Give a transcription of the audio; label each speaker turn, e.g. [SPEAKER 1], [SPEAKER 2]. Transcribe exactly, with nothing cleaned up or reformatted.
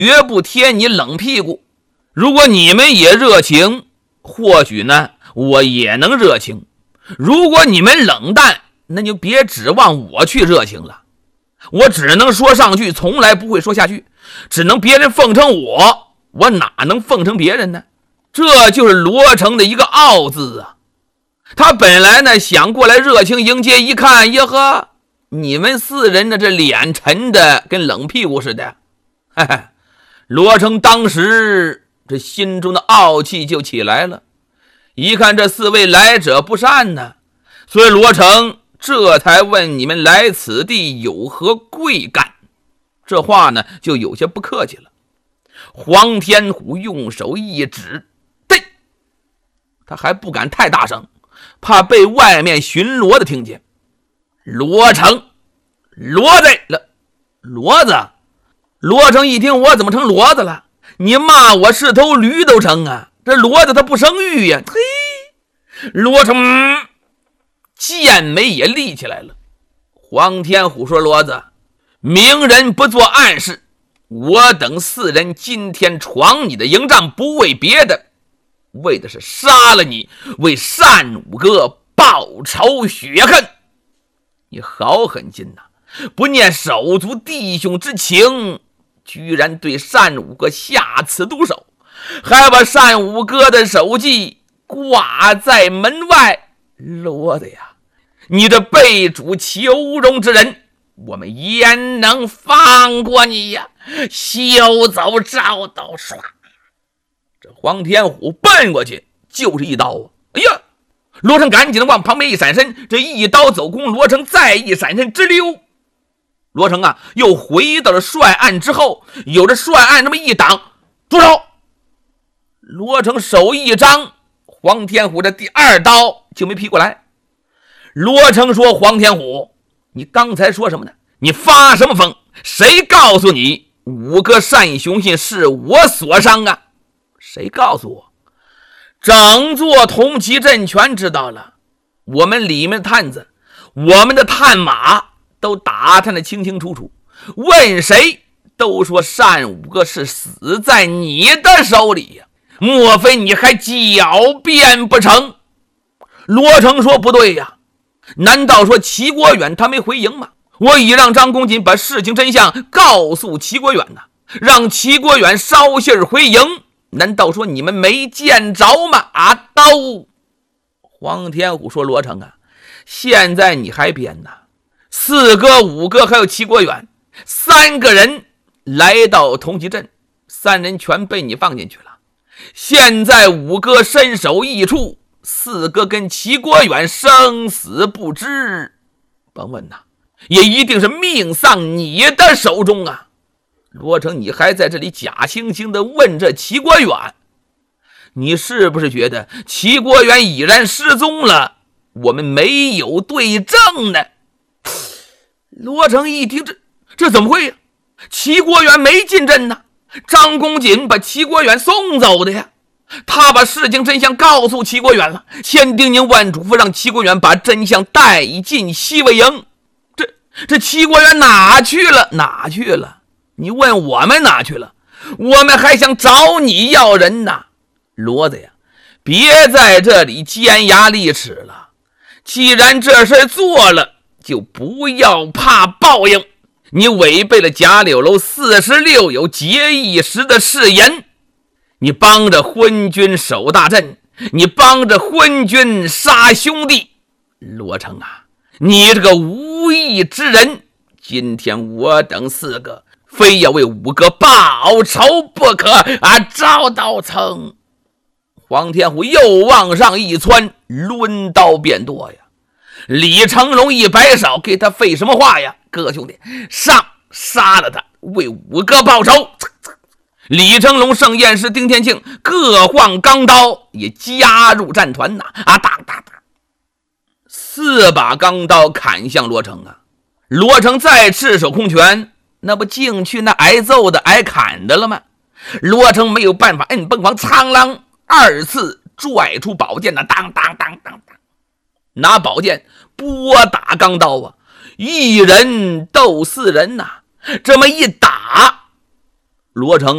[SPEAKER 1] 绝不贴你冷屁股。如果你们也热情，或许呢我也能热情。如果你们冷淡，那就别指望我去热情了。我只能说上去，从来不会说下去，只能别人奉承我，我哪能奉承别人呢？这就是罗成的一个傲字啊。他本来呢想过来热情迎接，一看，呀呵，你们四人的这脸沉的跟冷屁股似的。嘿嘿，罗成当时这心中的傲气就起来了，一看这四位来者不善呢，所以罗成这才问你们来此地有何贵干。这话呢就有些不客气了。黄天虎用手一指，对，他还不敢太大声，怕被外面巡逻的听见。罗成，骡子了，骡子。罗成一听，我怎么成骡子了？你骂我是头驴都成啊，这骡子它不生育呀。嘿，罗成剑眉也立起来了。黄天虎说，骡子，明人不做暗事，我等四人今天闯你的营帐，不为别的，为的是杀了你，为单武哥报仇雪恨。你好狠心呐、啊！不念手足弟兄之情，居然对单武哥下此毒手，还把单武哥的手迹挂在门外。骡子呀，你这被主求荣之人，我们焉能放过你呀？休走赵刀！唰，这黄天虎奔过去就是一刀啊！哎呀，罗成赶紧的往旁边一闪身，这一刀走空，罗成再一闪身，直溜。罗成啊，又回到了帅案之后，有着帅案那么一挡，住手！罗成手一张，黄天虎的第二刀就没劈过来。罗成说，黄天虎，你刚才说什么呢？你发什么疯？谁告诉你五哥单雄信是我所伤啊？谁告诉我？整座同齐镇全知道了，我们里面探子，我们的探马都打探得清清楚楚，问谁都说单五哥是死在你的手里呀、啊，莫非你还狡辩不成？罗成说，不对呀，难道说齐国远他没回营吗？我已让张公瑾把事情真相告诉齐国远呢，让齐国远捎信儿回营，难道说你们没见着吗？啊，都黄天虎说，罗成啊，现在你还编呢？四哥、五哥还有齐国远三个人来到同齐镇，三人全被你放进去了。现在五哥身首异处，四哥跟齐国远生死不知，甭问呐，也一定是命丧你的手中啊！罗成，你还在这里假惺惺的问这齐国远，你是不是觉得齐国远已然失踪了，我们没有对证呢？罗成一听，这这怎么会呀？齐国远没进镇呢，张公瑾把齐国远送走的呀。他把事情真相告诉齐国远了，千叮咛万嘱咐，让齐国远把真相带进西魏营。这这齐国远哪去了？哪去了？你问我们哪去了？我们还想找你要人呢。骡子呀，别在这里尖牙利齿了。既然这事做了，就不要怕报应。你违背了贾柳楼四十六有结义时的誓言，你帮着昏君守大阵，你帮着昏君杀兄弟。罗成啊，你这个无义之人，今天我等四个非要为五哥报仇不可啊！赵道成，黄天虎又往上一窜，抡刀便剁呀。李成龙一摆手，给他废什么话呀？哥兄弟，上，杀了他，为五哥报仇。李成龙、盛彦师、丁天庆各晃钢刀，也加入战团呐！啊，当当当，四把钢刀砍向罗成啊！罗成再赤手空拳，那不进去那挨揍的、挨砍的了吗？罗成没有办法，摁崩房，苍啷二次拽出宝剑呐！当当当当当，拿宝剑拨打钢刀啊！一人斗四人呐、啊！这么一打，罗成